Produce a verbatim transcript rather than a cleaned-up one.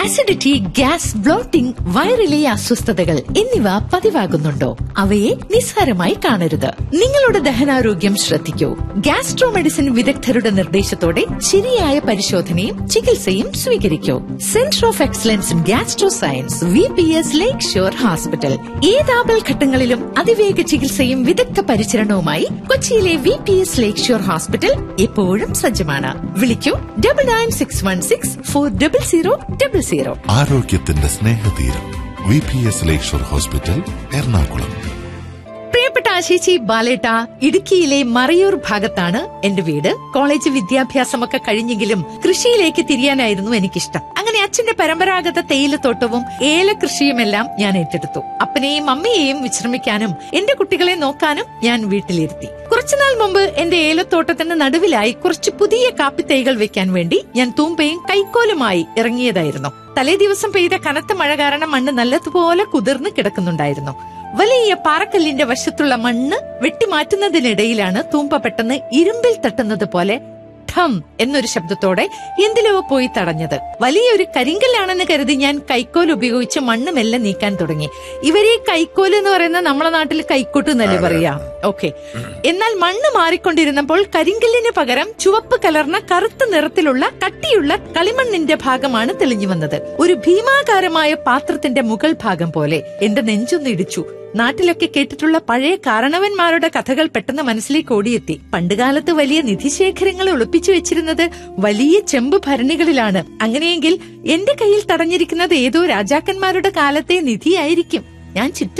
Acidity, gas, blotting, വയറിലെ അസ്വസ്ഥതകൾ എന്നിവ പതിവാകുന്നുണ്ടോ? അവയെ നിസ്സാരമായി കാണരുത്. നിങ്ങളുടെ ദഹനാരോഗ്യം ശ്രദ്ധിക്കൂ. ഗ്യാസ്ട്രോ മെഡിസിൻ വിദഗ്ധരുടെ നിർദ്ദേശത്തോടെ ശരിയായ പരിശോധനയും ചികിത്സയും സ്വീകരിക്കൂ. Centre of excellence in gastro science, V P S lake shore hospital. ഏതാപൽ ഘട്ടങ്ങളിലും അതിവേഗ ചികിത്സയും വിദഗ്ധ പരിചരണവുമായി കൊച്ചിയിലെ വി പി എസ് ലേക്ക് ഷോർ ഹോസ്പിറ്റൽ എപ്പോഴും സജ്ജമാണ്. വിളിക്കൂ double nine six one six four double zero double zero. ആരോഗ്യത്തിന്റെ സ്നേഹതീരം വി പി എസ് ലേക്ക് ഷോർ ഹോസ്പിറ്റൽ, എറണാകുളം. പ്രിയപ്പെട്ട ആശേച്ചി, ബാലേട്ട, ഇടുക്കിയിലെ മറയൂർ ഭാഗത്താണ് എന്റെ വീട്. കോളേജ് വിദ്യാഭ്യാസമൊക്കെ കഴിഞ്ഞെങ്കിലും കൃഷിയിലേക്ക് തിരിയാനായിരുന്നു എനിക്കിഷ്ടം. അങ്ങനെ അച്ഛന്റെ പരമ്പരാഗത തേയിലത്തോട്ടവും ഏലകൃഷിയുമെല്ലാം ഞാൻ ഏറ്റെടുത്തു. അപ്പനെയും അമ്മയെയും വിശ്രമിക്കാനും എന്റെ കുട്ടികളെ നോക്കാനും ഞാൻ വീട്ടിലിരുത്തി. കുറച്ചുനാൾ മുമ്പ് എന്റെ ഏലത്തോട്ടത്തിന് നടുവിലായി കുറച്ച് പുതിയ കാപ്പിത്തൈകൾ വെക്കാൻ വേണ്ടി ഞാൻ തൂമ്പയും കൈക്കോലുമായി ഇറങ്ങിയതായിരുന്നു. തലേ ദിവസം പെയ്ത കനത്ത മഴ കാരണം മണ്ണ് നല്ലതുപോലെ കുതിർന്ന് കിടക്കുന്നുണ്ടായിരുന്നു. വലിയ പാറക്കല്ലിന്റെ വശത്തുള്ള മണ്ണ് വെട്ടിമാറ്റുന്നതിനിടയിലാണ് തൂമ്പ പെട്ടെന്ന് ഇരുമ്പിൽ തട്ടുന്നത് പോലെ ഠം എന്നൊരു ശബ്ദത്തോടെ എന്തിലോ പോയി തടഞ്ഞത്. വലിയൊരു കരിങ്കല്ലാണെന്ന് കരുതി ഞാൻ കൈക്കോൽ ഉപയോഗിച്ച് മണ്ണ് മെല്ലെ നീക്കാൻ തുടങ്ങി. ഇവരെ കൈക്കോൽ എന്ന് പറയുന്ന നമ്മളെ നാട്ടിൽ കൈക്കോട്ട് എന്നല്ലേ പറയാ. ഓക്കെ. എന്നാൽ മണ്ണ് മാറിക്കൊണ്ടിരുന്നപ്പോൾ കരിങ്കല്ലിന് പകരം ചുവപ്പ് കലർന്ന കറുത്ത നിറത്തിലുള്ള കട്ടിയുള്ള കളിമണ്ണിന്റെ ഭാഗമാണ് തെളിഞ്ഞു വന്നത്. ഒരു ഭീമാകാരമായ പാത്രത്തിന്റെ മുകൾ ഭാഗം പോലെ. എന്റെ നെഞ്ചൊന്നിടിച്ചു. നാട്ടിലൊക്കെ കേട്ടിട്ടുള്ള പഴയ കാരണവന്മാരുടെ കഥകൾ പെട്ടെന്ന് മനസ്സിലേക്ക് ഓടിയെത്തി. പണ്ടുകാലത്ത് വലിയ നിധിശേഖരങ്ങൾ ഒളിപ്പിച്ചു വെച്ചിരുന്നത് വലിയ ചെമ്പ് ഭരണികളിലാണ്. അങ്ങനെയെങ്കിൽ എന്റെ കയ്യിൽ തടഞ്ഞിരിക്കുന്നത് ഏതോ രാജാക്കന്മാരുടെ കാലത്തെ നിധിയായിരിക്കും. ഞാൻ ചിന്ത